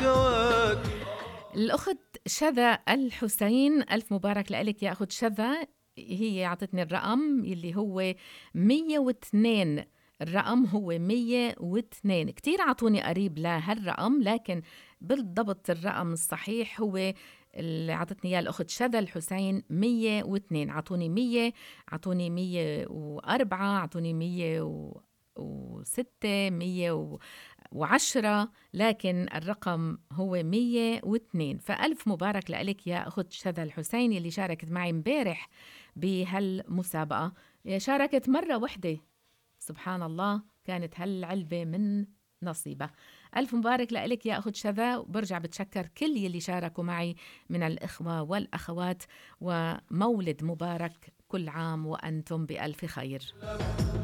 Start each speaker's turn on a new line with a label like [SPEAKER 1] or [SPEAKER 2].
[SPEAKER 1] الكواكب.
[SPEAKER 2] الأخت شذا الحسين، ألف مبارك لك يا أخت شذا. هي عطتني الرقم اللي هو 102. الرقم هو 102. كتير عطوني قريب لهالرقم، لكن بالضبط الرقم الصحيح هو اللي عطتني إياه الأخت شذا الحسين 102. عطوني 100، عطوني 104، عطوني 106، 110، لكن الرقم هو 102. فألف مبارك لك يا أخت شذا الحسين اللي شاركت معي مبارح بهالمسابقة. شاركت مرة واحدة، سبحان الله، كانت هالعلبة من نصيبة. ألف مبارك لك يا أخت شذا، وبرجع بتشكر كل يلي شاركوا معي من الإخوة والأخوات، ومولد مبارك، كل عام وأنتم بألف خير.